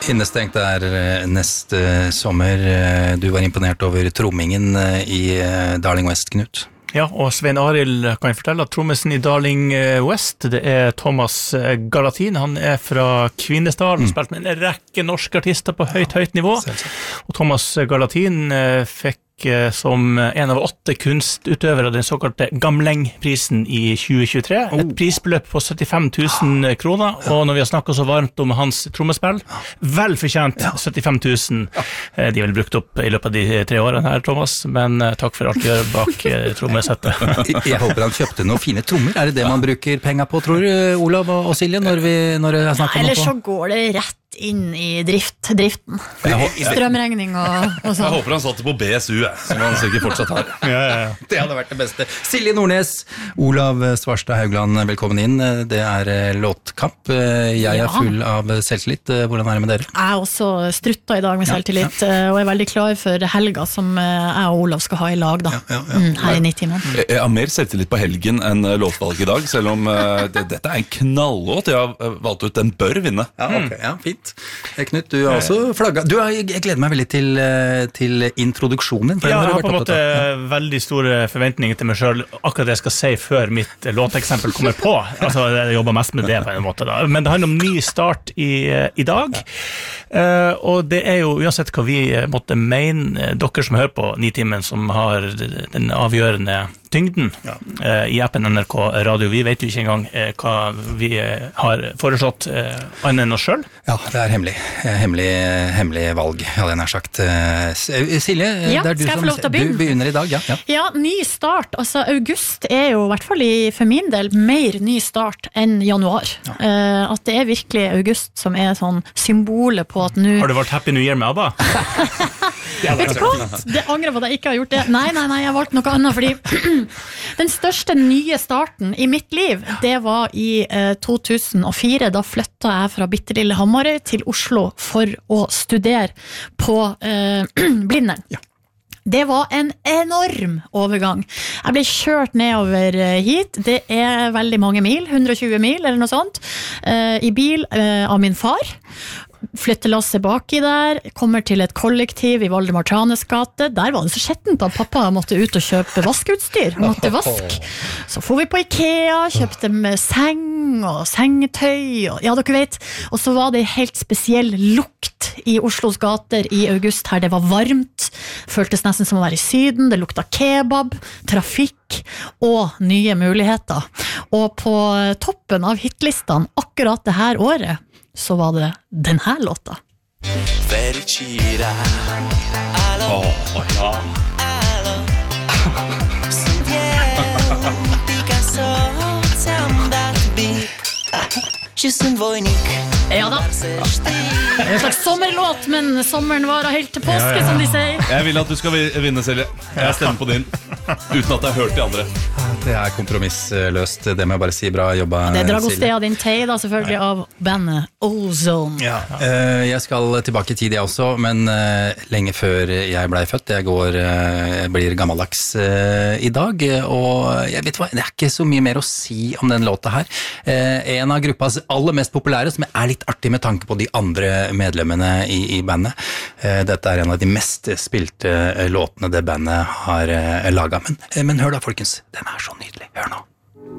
Innestengt neste sommer. Du var imponert over trommingen i Darling West, Knut. Ja, og Svein Arild kan jeg fortelle at trommesen i Darling West, det Thomas Galatin. Han fra Kvinesdal, og spilt med en rekke norske artister på høyt nivå. Og Thomas Galatin fikk som en av 8 kunstutøvere den såkalte Gamleng-prisen i 2023. Et prisbeløp på 75 000 kroner, og når vi har snakket så varmt om hans trommespill, vel fortjent 75 000. De har vel brukt opp i løpet av de 3 årene her, Thomas, men takk for alt du gjør bak trommesettet. Jeg håper han kjøpte noen fine trommer. Det det man bruker penger på, tror du, Olav og Silje, når det snakker om Eller så går det rett inn i driften. Strømregning og sånn. Jeg håper han satt på BSU, som han sikkert fortsatt har. Ja. Det hadde vært det beste. Silje Nordnes, Olav Svarstad Haugland, velkommen inn. Det låtkamp. Jeg full av selvtillit. Hvordan det med dere? Jeg også strutta i dag med selvtillit, og veldig klar for helga som jeg og Olav skal ha i lag da. Her i 9-timen. Jeg har mer selvtillit på helgen enn låtvalg i dag, selv om dette en knallåt. Jeg har valgt ut den bør vinne. Ja, fint. Knut, du har også flagget. Jeg gleder meg veldig til introduksjonen. Ja, jeg har på en måte veldig store forventninger til meg selv, akkurat det jeg skal si før mitt låteksempel kommer på. Altså, jeg jobber mest med det på en måte da. Men det handler om ny start i dag, og det jo uansett hva vi måtte mene, dere som hører på 9-timen, som har den avgjørende tyngden i appen NRK Radio. Vi vet jo ikke engang hva vi har foreslått annet enn oss selv. Ja, det hemmelig valg, hadde jeg nær sagt. Silje, det du som du begynner i dag. Ja, ny start. Altså, august jo, i hvert fall for min del, mer ny start enn januar. At det virkelig august som sånn symbolet på at nå... Har du valgt Happy New Year med ABBA? Vet du hva? Det angrer på at jeg ikke har gjort det. Nei, jeg har valgt noe annet, fordi den største nye starten i mitt liv, det var i 2004. Da flyttet jeg fra bittelille Hamarøy til Oslo for å studere på Blindern. Det var en enorm overgang. Jeg ble kjørt nedover hit. Det veldig mange mil, 120 mil eller noe sånt, i bil av min far. Flyttelasset baki der, kommer til et kollektiv i Valdemar Tranes gate. Der var det så skjettent at pappa måtte ut og kjøpe vaskeutstyr, måtte vaske. Så får vi på Ikea, kjøpte med seng og sengetøy, og ja, dere vet. Og så var det helt spesiell lukt i Oslos gater i august her. Det var varmt, føltes nesten som å være i Syden, det lukta kebab, trafikk og nye muligheter. Og på toppen av hitlistene akkurat det her året, så var det den her låta. Fericira Alo Alo Sentiero Samba Kyssen vojnik Ja da. Det en slags sommerlåt, men sommeren varer helt til påske, som de sier. Jeg vil at du skal vinne, Silje. Jeg stemmer på din, uten at jeg har hørt de andre. Det kompromissløst, det må jeg bare si. Bra jobba, Det Dragostea din Tei, da, selvfølgelig, av bandet Ozone. Jeg skal tilbake i tid, jeg også, men lenge før jeg ble født. Jeg blir gammeldags i dag, og jeg vet hva, det ikke så mye mer å si om den låta her. En av gruppas aller mest populære, som litt artig med tanke på de andre medlemmene i bandet. Dette en av de mest spilte låtene det bandet har laget. Men hør da, folkens, den så nydelig. Hør nå.